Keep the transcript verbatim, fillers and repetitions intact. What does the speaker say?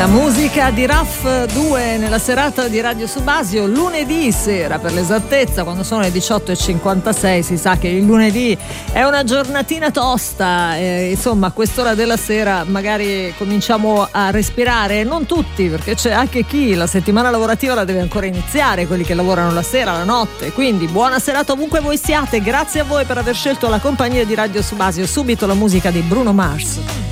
La musica di Raf due nella serata di Radio Subasio, lunedì sera per l'esattezza, quando sono le diciotto e cinquantasei. Si sa che il lunedì è una giornatina tosta, eh, insomma a quest'ora della sera magari cominciamo a respirare, non tutti, perché c'è anche chi la settimana lavorativa la deve ancora iniziare, quelli che lavorano la sera, la notte. Quindi buona serata ovunque voi siate, grazie a voi per aver scelto la compagnia di Radio Subasio. Subito la musica di Bruno Mars.